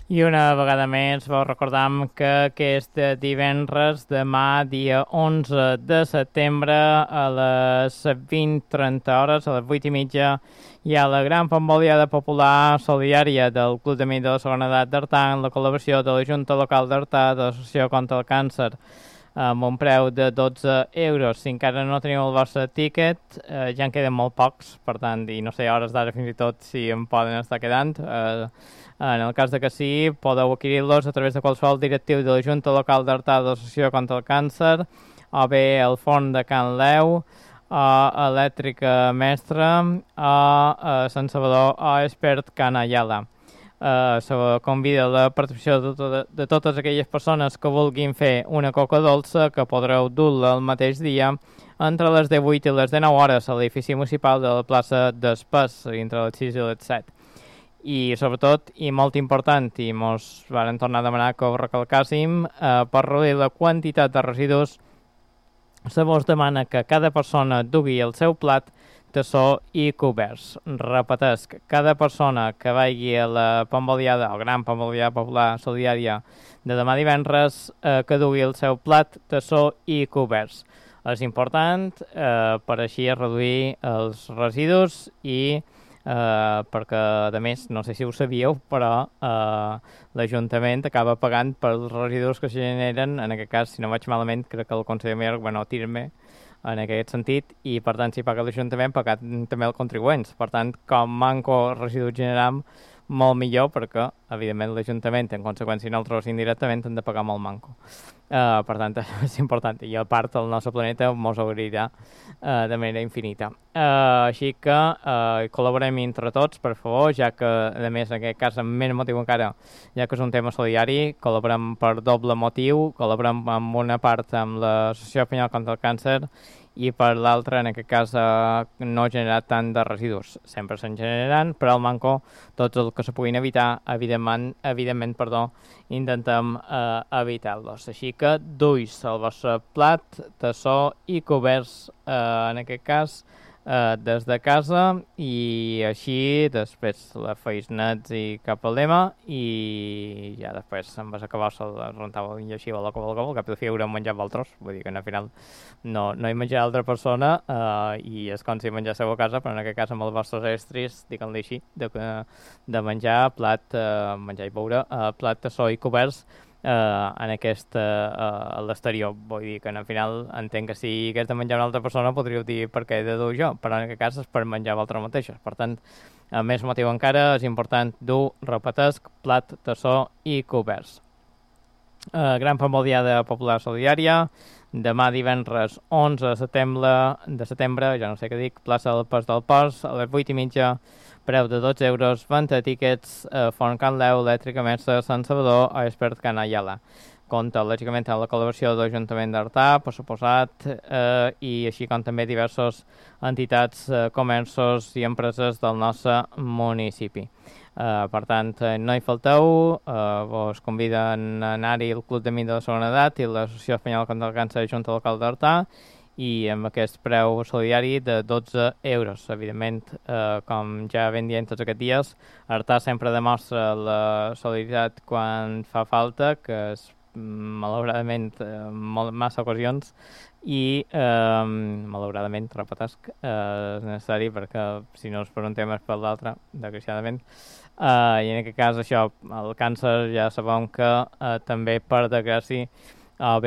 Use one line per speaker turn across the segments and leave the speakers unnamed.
I una vegada més vos recordam que aquest divendres, demà, dia 11 de setembre, a les 20:30 hores, a les 8:30, hi ha la gran pamboliada popular solidària del Club d'Amics de la Segona Edat d'Artà amb la col·laboració de la Junta Local d'Artà, de l'Associació contra el Càncer, amb un preu de 12 euros. Si encara no teniu el vostre tiquet, ja en queden molt pocs, per tant, i no sé, a hores d'ara fins i tot si en poden estar quedant. En el cas de que sí, podeu adquirir-los a través de qualsevol directiu de la Junta Local d'Artà de l'Associació contra el Càncer, o bé el Forn de Can Leu, o Elèctrica Mestre, o Sant Salvador, o Expert Can Ayala. Se convida la participació de totes aquelles persones que vulguin fer una coca dolça, que podreu dur-la el mateix dia entre les 18 i les 19 hores a l'edifici municipal de la plaça d'Espès, entre les 6 i les 7. I sobretot, i molt important, i mos varen tornar a demanar que ho recalcàssim, per reduir la quantitat de residus, se vos demana que cada persona dugui el seu plat, tassó i coberts. Repetesc, cada persona que vagi a la pamboliada, o gran pamboliada popular solidària de demà divendres, que dugui el seu plat, tassó i coberts. És important per així reduir els residus i perquè, a més, no sé si ho sabíeu, però l'Ajuntament acaba pagant pels residus que es generen. En aquest cas, si no vaig malament, crec que el conseller Mayor, bueno, tirme en aquest sentit, i per tant, si paga l'Ajuntament, paga també els contribuents. Per tant, com manco residus generam, molt millor, perquè, evidentment, l'Ajuntament, en conseqüència, nosaltres indirectament, hem de pagar molt manco. Per tant, és important. I a part, el nostre planeta mos obrirà de manera infinita. Així que col·laborem entre tots, per favor, ja que, a més, en aquest cas, amb més motiu encara, ja que és un tema solidari, col·laborem per doble motiu, col·laborem amb una part amb l'Associació Espanyola contra el Càncer i per l'altra, en aquest cas, no generar tant de residus. Sempre se'n generaran, però al manco tots els que se puguin evitar, evidentment, intentem evitar-los. Així que duis el vostre plat, tassó i coberts, en aquest cas, des de casa, i així després la feis nets i cap al lema, i ja després em vas acabar el rentable i així el que cap de fi haurem menjat vosaltres, vull dir que al final no hi menjarà altra persona, i és com si menjàssiu a casa, però en aquest cas amb els vostres estris, diguem-li així, de menjar plat, menjar i beure, plat, tassó i coberts, en a l'exterior. Vull dir que al final entenc que si hagués de menjar una altra persona podríeu dir per què he de dur jo, però en aquest cas és per menjar vosaltres mateixos. Per tant, a més motiu encara, és important dur, repetesc, plat, tassó i coberts. Gran pamboliada popular solidària, demà divendres 11 de setembre, ja no sé què dic, plaça del Pas del Pors, a les 8:30, preu de 12 euros, venda de tíquets, Forn Can Leu, Elèctrica Mestre, Sant Salvador o Expert Can Ayala. Compta, lògicament, amb la col·laboració de l'Ajuntament d'Artà, per suposat, i així com també diverses entitats, comerços i empreses del nostre municipi. Per tant, no hi falteu, vos conviden a anar-hi al Club d'Amics de la Segona Edat i l'Associació Espanyola contra el Càncer de Junta Local d'Artà, i amb aquest preu solidari de 12 euros. Evidentment, com ja ben dient tots aquests dies, Artà sempre demostra la solidaritat quan fa falta, que és malauradament massa ocasions, i malauradament, repetesc, és necessari perquè si no és per un tema és per l'altre, desgraciadament. I en aquest cas això, el càncer ja sabem que també per desgràcia o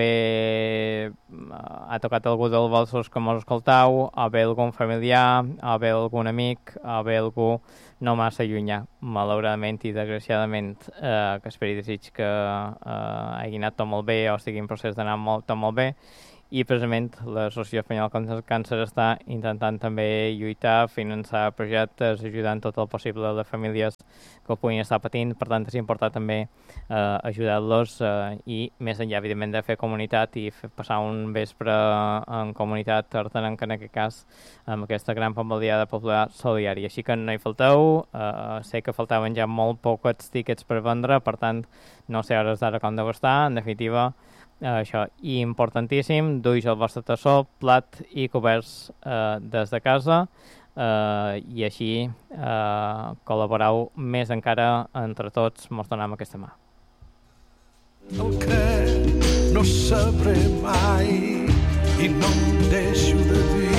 bé ha tocat algú dels vostres que mos escoltau, o bé algun familiar, o bé algun amic, o bé algú no massa llunyà, malauradament i desgraciadament, que esperi i desig que hagi anat tot molt bé o estigui en procés d'anar tot molt bé. I precisament l'Associació Espanyola contra el Càncer està intentant també lluitar, finançar projectes, ajudant tot el possible a les famílies que ho puguin estar patint. Per tant, és important també ajudar-los i més enllà, evidentment, de fer comunitat i passar un vespre en comunitat tartanenca, en aquest cas, amb aquesta gran pamboliada popular solidària. Així que no hi falteu, sé que faltaven ja molt pocs tíquets per vendre, per tant, no sé hores d'ara com deu estar, en definitiva, això, i importantíssim, duix el vostre tassó, plat i coberts des de casa, i així col·laboreu més encara entre tots, mos donem aquesta mà.
El que no sabré mai i no em deixo de dir